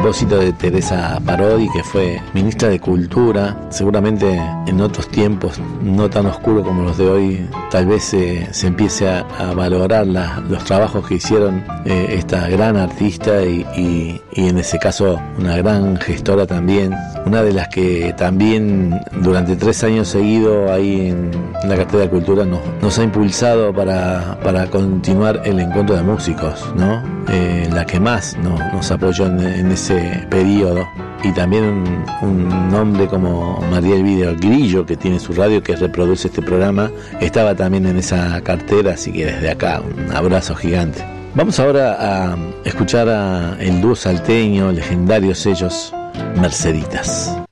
propósito de Teresa Parodi, que fue ministra de Cultura. Seguramente en otros tiempos no tan oscuros como los de hoy, tal vez se empiece a valorar los trabajos que hicieron esta gran artista y en ese caso una gran gestora también, una de las que también durante 3 años seguidos ahí en la Cartera de Cultura nos ha impulsado para continuar el encuentro de músicos, ¿no? La que más nos apoyó en ese periodo. Y también un hombre como María Elvira Grillo, que tiene su radio, que reproduce este programa, estaba también en esa cartera, así que desde acá un abrazo gigante. Vamos ahora a escuchar a el dúo salteño, legendarios ellos, Merceditas.